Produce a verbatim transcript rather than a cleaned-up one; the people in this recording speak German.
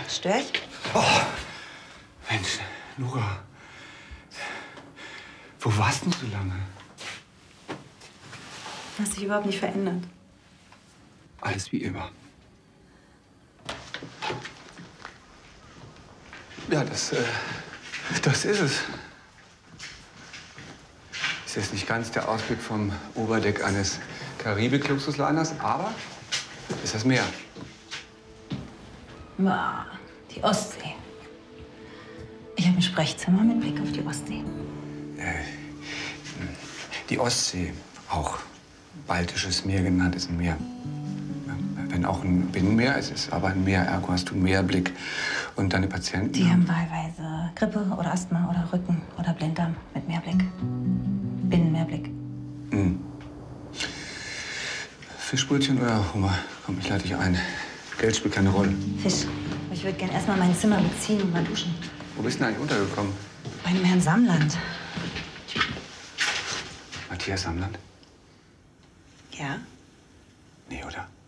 Stör ich? Oh, Mensch, Nora. Wo warst du so lange? Du hast dich überhaupt nicht verändert. Alles wie immer. Ja, das, äh, das ist es. Ist jetzt nicht ganz der Ausblick vom Oberdeck eines Karibik-Luxusliners, aber ist das Meer. Ja, die Ostsee. Ich habe ein Sprechzimmer mit Blick auf die Ostsee. Äh, die Ostsee, auch Baltisches Meer genannt, ist ein Meer. Wenn auch ein Binnenmeer, es ist aber ein Meer, ergo hast du Meerblick. Und deine Patienten? Die haben wahlweise Grippe oder Asthma oder Rücken oder Blinddarm mit Meerblick. Binnenmeerblick. Hm. Fischbrötchen oder Hummer? Komm, ich lade dich ein. Geld spielt keine Rolle. Fisch. Ich würde gern erstmal mein Zimmer beziehen und mal duschen. Wo bist du denn eigentlich untergekommen? Bei dem Herrn Samland. Matthias Samland? Ja? Nee, oder?